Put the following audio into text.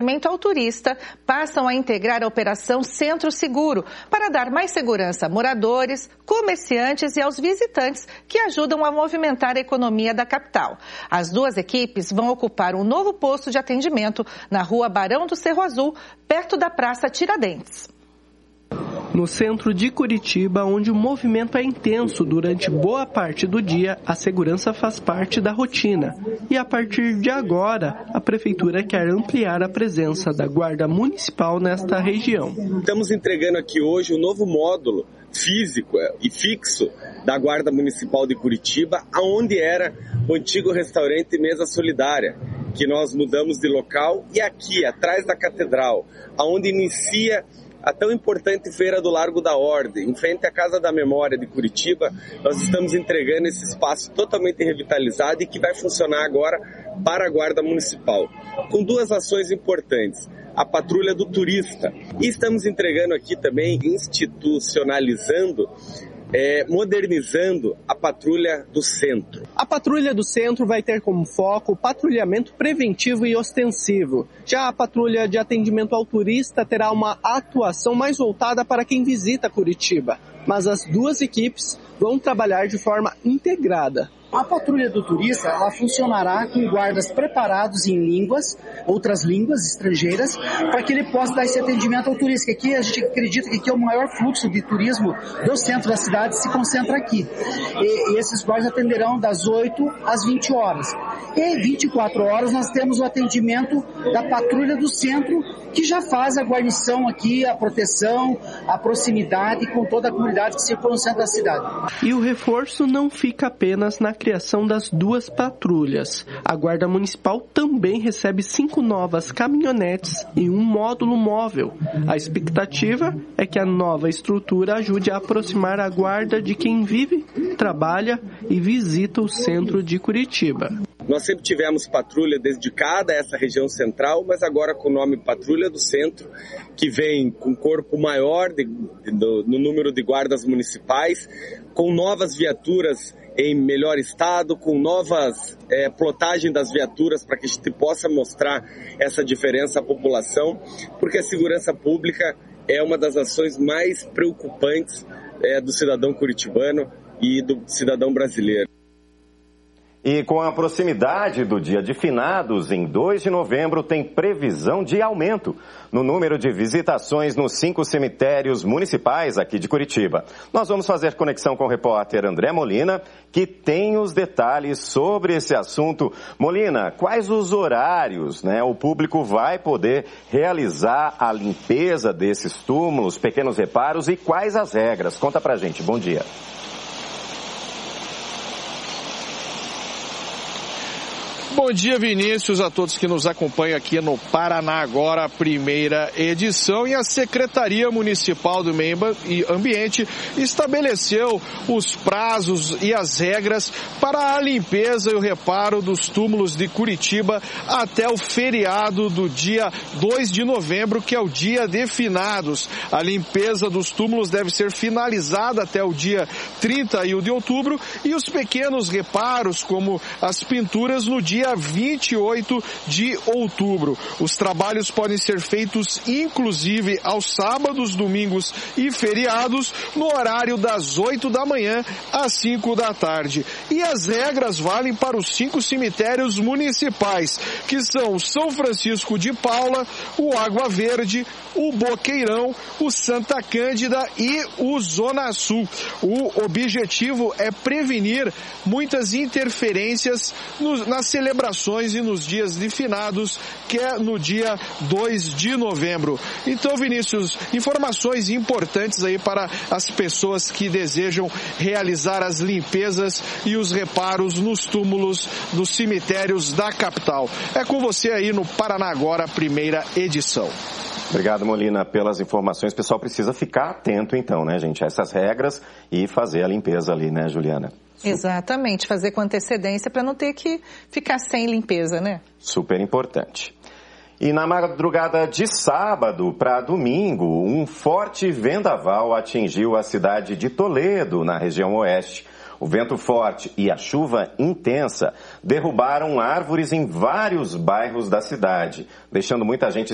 ao turista passam a integrar a Operação Centro Seguro para dar mais segurança a moradores, comerciantes e aos visitantes que ajudam a movimentar a economia da capital. As duas equipes vão ocupar um novo posto de atendimento na rua Barão do Cerro Azul, perto da Praça Tiradentes. No centro de Curitiba, onde o movimento é intenso durante boa parte do dia, a segurança faz parte da rotina. E a partir de agora, a Prefeitura quer ampliar a presença da Guarda Municipal nesta região. Estamos entregando aqui hoje um novo módulo físico e fixo da Guarda Municipal de Curitiba, onde era o antigo restaurante Mesa Solidária, que nós mudamos de local, e aqui, atrás da Catedral, onde inicia a tão importante Feira do Largo da Ordem, em frente à Casa da Memória de Curitiba, nós estamos entregando esse espaço totalmente revitalizado e que vai funcionar agora para a Guarda Municipal, com duas ações importantes: a Patrulha do Turista, e estamos entregando aqui também, institucionalizando, modernizando a Patrulha do Centro. A Patrulha do Centro vai ter como foco o patrulhamento preventivo e ostensivo. Já a Patrulha de Atendimento ao Turista terá uma atuação mais voltada para quem visita Curitiba. Mas as duas equipes vão trabalhar de forma integrada. A Patrulha do Turista, ela funcionará com guardas preparados em outras línguas estrangeiras, para que ele possa dar esse atendimento ao turista. Aqui a gente acredita que aqui é o maior fluxo de turismo do centro da cidade se concentra aqui. E esses guardas atenderão das 8 às 20 horas. E 24 horas nós temos o atendimento da Patrulha do Centro, que já faz a guarnição aqui, a proteção, a proximidade com toda a comunidade que circula no centro da cidade. E o reforço não fica apenas na criação das duas patrulhas. A Guarda Municipal também recebe 5 novas caminhonetes e um módulo móvel. A expectativa é que a nova estrutura ajude a aproximar a guarda de quem vive, trabalha e visita o centro de Curitiba. Nós sempre tivemos patrulha dedicada a essa região central, mas agora com o nome Patrulha do Centro, que vem com corpo maior no número de guardas municipais, com novas viaturas em melhor estado, com novas plotagem das viaturas para que a gente possa mostrar essa diferença à população, porque a segurança pública é uma das ações mais preocupantes do cidadão curitibano e do cidadão brasileiro. E com a proximidade do Dia de Finados, em 2 de novembro, tem previsão de aumento no número de visitações nos 5 cemitérios municipais aqui de Curitiba. Nós vamos fazer conexão com o repórter André Molina, que tem os detalhes sobre esse assunto. Molina, quais os horários, o público vai poder realizar a limpeza desses túmulos, pequenos reparos, e quais as regras? Conta pra gente. Bom dia. Bom dia, Vinícius, a todos que nos acompanham aqui no Paraná Agora, primeira edição. E a Secretaria Municipal do Meio Ambiente estabeleceu os prazos e as regras para a limpeza e o reparo dos túmulos de Curitiba até o feriado do dia 2 de novembro, que é o Dia de Finados. A limpeza dos túmulos deve ser finalizada até o dia 31 de outubro e os pequenos reparos, como as pinturas, no dia 28 de outubro. Os trabalhos podem ser feitos inclusive aos sábados, domingos e feriados, no horário das 8 da manhã às 5 da tarde. E as regras valem para os 5 cemitérios municipais, que são o São Francisco de Paula, o Água Verde, o Boqueirão, o Santa Cândida e o Zona Sul. O objetivo é prevenir muitas interferências nas celebrações e nos dias de finados, que é no dia 2 de novembro. Então, Vinícius, informações importantes aí para as pessoas que desejam realizar as limpezas e os reparos nos túmulos dos cemitérios da capital. É com você aí no Paraná Agora, primeira edição. Obrigado, Molina, pelas informações. O pessoal precisa ficar atento, então, gente, a essas regras e fazer a limpeza ali, Juliana? Exatamente, fazer com antecedência para não ter que ficar sem limpeza, Super importante. E na madrugada de sábado para domingo, um forte vendaval atingiu a cidade de Toledo, na região oeste. O vento forte e a chuva intensa derrubaram árvores em vários bairros da cidade, deixando muita gente